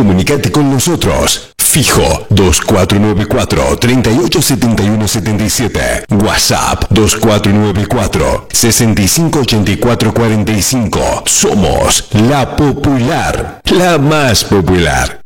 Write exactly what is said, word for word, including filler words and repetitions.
comunicate con nosotros. Fijo dos cuatro nueve cuatro, tres ocho siete uno siete siete. WhatsApp dos cuatro nueve cuatro, seis cinco ocho cuatro cuatro cinco. Somos La Popular, la más popular.